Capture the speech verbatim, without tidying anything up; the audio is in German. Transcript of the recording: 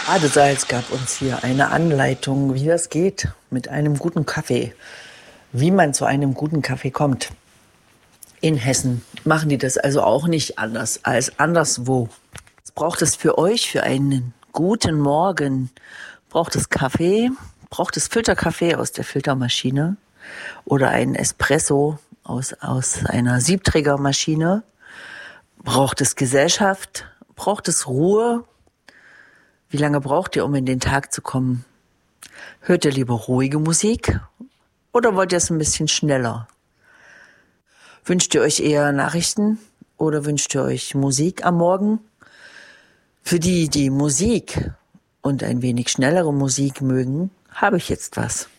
Badesalz gab uns hier eine Anleitung, wie das geht mit einem guten Kaffee, wie man zu einem guten Kaffee kommt. In Hessen machen die das also auch nicht anders als anderswo. Was braucht es für euch für einen guten Morgen? Braucht es Kaffee? Braucht es Filterkaffee aus der Filtermaschine? Oder einen Espresso aus, aus einer Siebträgermaschine? Braucht es Gesellschaft? Braucht es Ruhe? Wie lange braucht ihr, um in den Tag zu kommen? Hört ihr lieber ruhige Musik oder wollt ihr es ein bisschen schneller? Wünscht ihr euch eher Nachrichten oder wünscht ihr euch Musik am Morgen? Für die, die Musik und ein wenig schnellere Musik mögen, habe ich jetzt was.